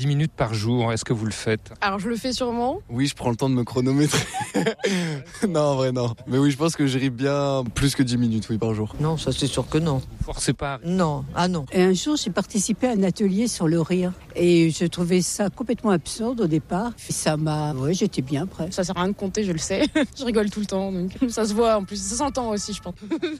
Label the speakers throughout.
Speaker 1: 10 minutes par jour, est-ce que vous le faites ?
Speaker 2: Alors je le fais sûrement.
Speaker 3: Oui, je prends le temps de me chronométrer. Non, en vrai, non. Mais oui, je pense que je ris bien plus que 10 minutes, oui, par jour.
Speaker 4: Non, ça c'est sûr que non.
Speaker 1: Vous forcez pas ?
Speaker 4: Non, non.
Speaker 5: Et un jour, j'ai participé à un atelier sur le rire. Et je trouvais ça complètement absurde au départ. J'étais bien après.
Speaker 2: Ça sert à rien de compter, je le sais. Je rigole tout le temps, donc ça se voit en plus. Ça s'entend aussi, je pense.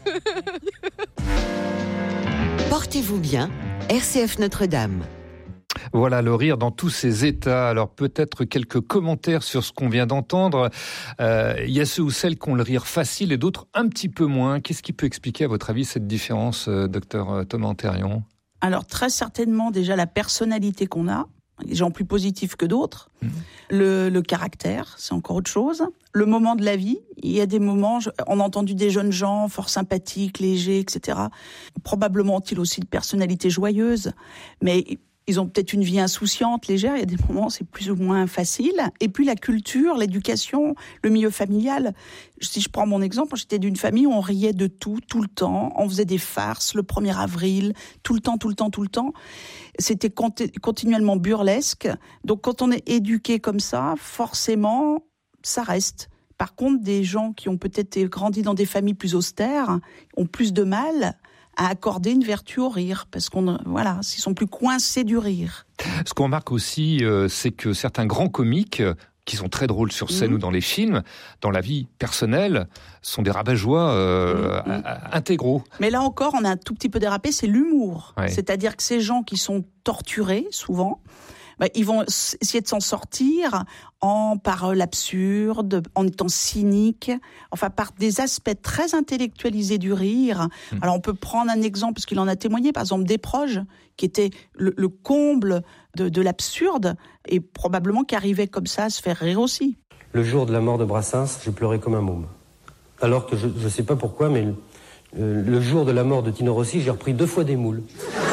Speaker 6: Portez-vous bien, RCF Notre-Dame.
Speaker 1: Voilà, le rire dans tous ses états. Alors peut-être quelques commentaires sur ce qu'on vient d'entendre. Il y a ceux ou celles qui ont le rire facile et d'autres un petit peu moins. Qu'est-ce qui peut expliquer à votre avis cette différence, docteur Thomas Anthérion ?
Speaker 7: Alors très certainement déjà la personnalité qu'on a, des gens plus positifs que d'autres, le caractère, c'est encore autre chose, le moment de la vie, il y a des moments, on a entendu des jeunes gens fort sympathiques, légers, etc. Probablement ont-ils aussi une personnalité joyeuse, mais ils ont peut-être une vie insouciante, légère, il y a des moments c'est plus ou moins facile. Et puis la culture, l'éducation, le milieu familial. Si je prends mon exemple, j'étais d'une famille où on riait de tout le temps. On faisait des farces le 1er avril, tout le temps. C'était continuellement burlesque. Donc quand on est éduqué comme ça, forcément, ça reste. Par contre, des gens qui ont peut-être grandi dans des familles plus austères ont plus de mal à accorder une vertu au rire, parce s'ils sont plus coincés du rire.
Speaker 1: Ce qu'on remarque aussi, c'est que certains grands comiques, qui sont très drôles sur scène ou dans les films, dans la vie personnelle, sont des rabat-joie intégraux.
Speaker 7: Mais là encore, on a un tout petit peu dérapé, c'est l'humour. Ouais. C'est-à-dire que ces gens qui sont torturés, souvent, ils vont essayer de s'en sortir par l'absurde, en étant cynique, par des aspects très intellectualisés du rire. Alors on peut prendre un exemple, parce qu'il en a témoigné, par exemple Desproges, qui était le comble de l'absurde, et probablement qui arrivait comme ça à se faire rire aussi.
Speaker 8: Le jour de la mort de Brassens, j'ai pleuré comme un môme. Alors que je ne sais pas pourquoi, mais le jour de la mort de Tino Rossi, j'ai repris 2 fois des moules.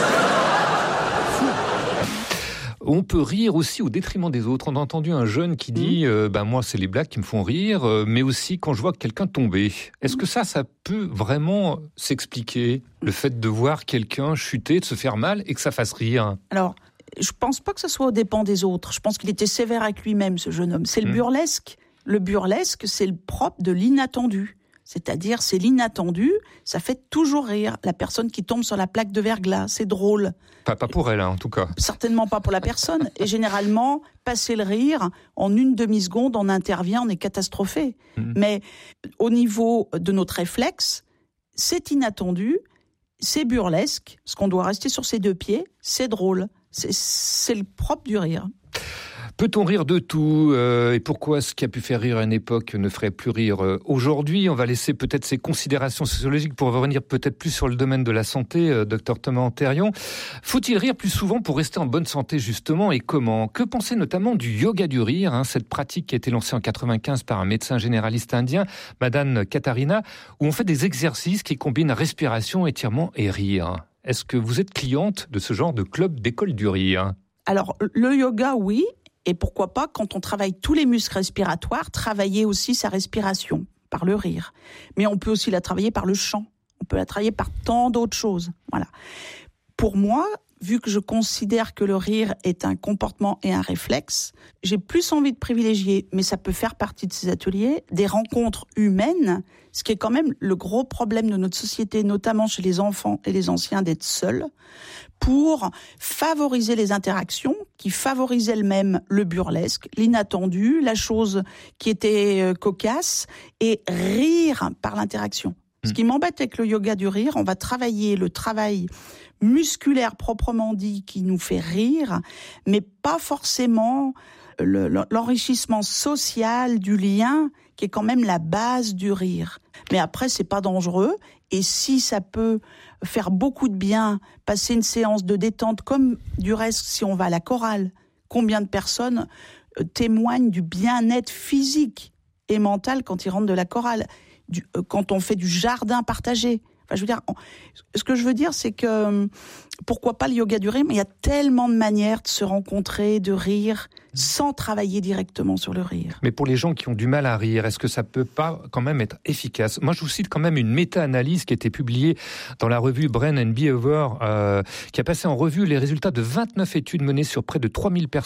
Speaker 1: On peut rire aussi au détriment des autres. On a entendu un jeune qui dit moi, c'est les blagues qui me font rire, mais aussi quand je vois quelqu'un tomber. Est-ce que ça peut vraiment s'expliquer, le fait de voir quelqu'un chuter, de se faire mal et que ça fasse rire ?
Speaker 7: Alors, je pense pas que ce soit aux dépens des autres. Je pense qu'il était sévère avec lui-même, ce jeune homme. C'est le burlesque. Le burlesque, c'est le propre de l'inattendu. C'est-à-dire, c'est l'inattendu, ça fait toujours rire. La personne qui tombe sur la plaque de verglas, c'est drôle.
Speaker 1: Pas pour elle, en tout cas.
Speaker 7: Certainement pas pour la personne. Et généralement, passer le rire, en une demi-seconde, on intervient, on est catastrophé. Mais au niveau de notre réflexe, c'est inattendu, c'est burlesque, parce qu'on doit rester sur ses 2 pieds, c'est drôle. C'est le propre du rire.
Speaker 1: Peut-on rire de tout ? Et pourquoi ce qui a pu faire rire à une époque ne ferait plus rire aujourd'hui ? On va laisser peut-être ces considérations sociologiques pour revenir peut-être plus sur le domaine de la santé, docteur Thomas Anthérion. Faut-il rire plus souvent pour rester en bonne santé, justement, et comment ? Que penser notamment du yoga du rire, cette pratique qui a été lancée en 1995 par un médecin généraliste indien, Madan Katarina, où on fait des exercices qui combinent respiration, étirement et rire. Est-ce que vous êtes cliente de ce genre de club d'école du rire ?
Speaker 7: Alors, le yoga, oui. Et pourquoi pas, quand on travaille tous les muscles respiratoires, travailler aussi sa respiration par le rire. Mais on peut aussi la travailler par le chant. On peut la travailler par tant d'autres choses. Voilà. Pour moi, vu que je considère que le rire est un comportement et un réflexe, j'ai plus envie de privilégier, mais ça peut faire partie de ces ateliers, des rencontres humaines, ce qui est quand même le gros problème de notre société, notamment chez les enfants et les anciens, d'être seuls, pour favoriser les interactions qui favorisent elles-mêmes le burlesque, l'inattendu, la chose qui était cocasse, et rire par l'interaction. Ce qui m'embête avec le yoga du rire, on va travailler le travail musculaire proprement dit qui nous fait rire, mais pas forcément l'enrichissement social du lien qui est quand même la base du rire. Mais après, c'est pas dangereux. Et si ça peut faire beaucoup de bien, passer une séance de détente, comme du reste, si on va à la chorale, combien de personnes témoignent du bien-être physique et mental quand ils rentrent de la chorale, quand on fait du jardin partagé. Enfin, je veux dire, ce que je veux dire, c'est que pourquoi pas le yoga du rire, mais il y a tellement de manières de se rencontrer, de rire, sans travailler directement sur le rire.
Speaker 1: Mais pour les gens qui ont du mal à rire, est-ce que ça peut pas quand même être efficace ? Moi, je vous cite quand même une méta-analyse qui a été publiée dans la revue Brain and Behavior, qui a passé en revue les résultats de 29 études menées sur près de 3000 personnes